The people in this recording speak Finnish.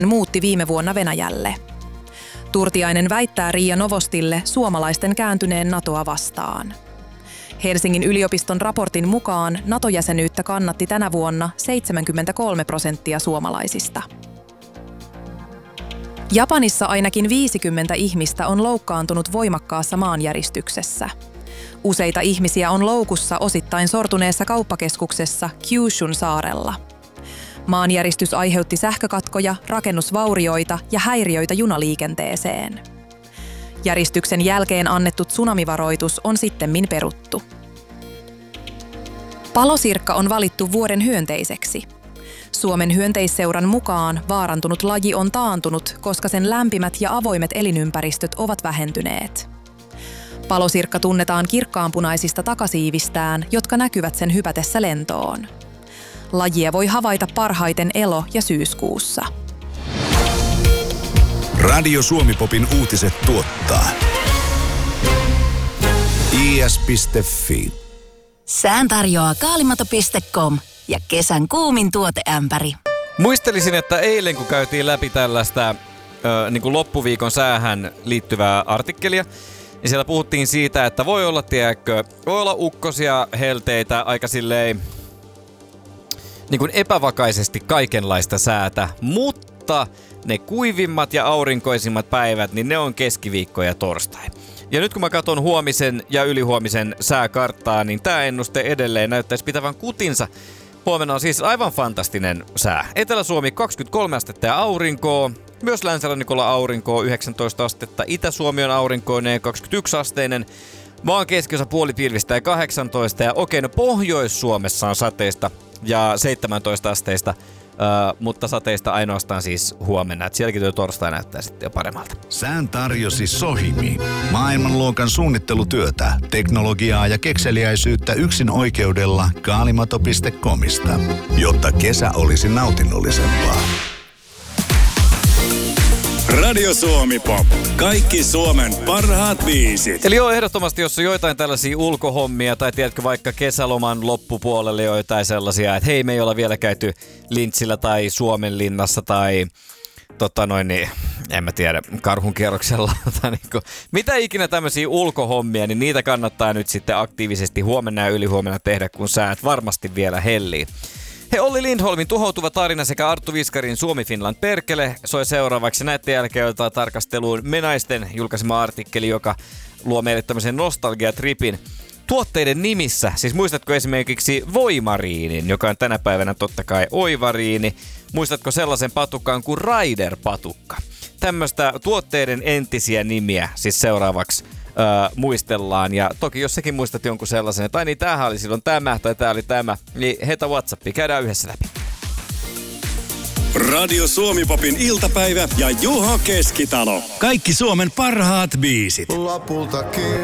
muutti viime vuonna Venäjälle. Turtiainen väittää Riia Novostille suomalaisten kääntyneen NATOa vastaan. Helsingin yliopiston raportin mukaan NATO-jäsenyyttä kannatti tänä vuonna 73% suomalaisista. Japanissa ainakin 50 ihmistä on loukkaantunut voimakkaassa maanjäristyksessä. Useita ihmisiä on loukussa osittain sortuneessa kauppakeskuksessa Kyushun saarella. Maanjäristys aiheutti sähkökatkoja, rakennusvaurioita ja häiriöitä junaliikenteeseen. Järistyksen jälkeen annettu tsunamivaroitus on sittemmin peruttu. Palosirkka on valittu vuoden hyönteiseksi. Suomen hyönteisseuran mukaan vaarantunut laji on taantunut, koska sen lämpimät ja avoimet elinympäristöt ovat vähentyneet. Palosirkka tunnetaan kirkkaanpunaisista takasiivistään, jotka näkyvät sen hypätessä lentoon. Lajia voi havaita parhaiten elo- ja syyskuussa. Radio Suomi-popin uutiset tuottaa is.fi. Sään tarjoaa kaalimato.com ja kesän kuumin tuoteämpäri. Muistelisin, että eilen kun käytiin läpi tällaista niin kuin loppuviikon säähän liittyvää artikkelia, niin siellä puhuttiin siitä, että voi olla, voi olla ukkosia, helteitä, aika silleen niin kuin epävakaisesti kaikenlaista säätä, mutta ne kuivimmat ja aurinkoisimmat päivät, niin ne on keskiviikko ja torstai. Ja nyt kun mä katson huomisen ja ylihuomisen sääkarttaa, niin tää ennuste edelleen näyttäisi pitävän kutinsa. Huomenna on siis aivan fantastinen sää. Etelä-Suomi 23 astetta ja aurinkoa. Myös Länsi-Rannikolla aurinkoa 19 astetta. Itä-Suomi on aurinkoinen 21 asteinen. Maan keskiosa puolipilvistä ja 18. Ja okei, no Pohjois-Suomessa on sateista ja 17 asteista. Mutta sateista ainoastaan siis huomenna. Et sielläkin tuo torstai näyttää sitten jo paremmalta. Sään tarjosi Sohimi. Maailmanluokan suunnittelutyötä, teknologiaa ja kekseliäisyyttä yksin oikeudella kaalimato.comista, jotta kesä olisi nautinnollisempaa. Radio Suomi Pop. Kaikki Suomen parhaat biisit. Eli joo, ehdottomasti, jos on joitain tällaisia ulkohommia tai tiedätkö vaikka kesäloman loppupuolelle joitain sellaisia, että hei, me ei olla vielä käyty Lintsillä tai Suomenlinnassa tai en mä tiedä, Karhunkierroksella tai niinku, mitä ikinä tämmöisiä ulkohommia, niin niitä kannattaa nyt sitten aktiivisesti huomenna ja ylihuomenna tehdä, kun säät varmasti vielä hellii. Olli Lindholmin tuhoutuva tarina sekä Arttu Viskarin Suomi-Finland perkele soi seuraavaksi. Näette jälkeen otetaan tarkasteluun Menaisten julkaisema artikkeli, joka luo meille tämmöisen nostalgiatripin tuotteiden nimissä. Siis muistatko esimerkiksi Voimariinin, joka on tänä päivänä totta kai Oivariini. Muistatko sellaisen patukkaan kuin Raider-patukka? Tämmöistä tuotteiden entisiä nimiä siis seuraavaksi muistellaan. Ja toki jos säkin muistat jonkun sellaisen, että niin tämähän oli silloin tämä tai tää oli tämä, niin heitä WhatsAppia, käydään yhdessä läpi. Radio Suomi Popin iltapäivä ja Juho Keskitalo. Kaikki Suomen parhaat biisit. Lopultakin.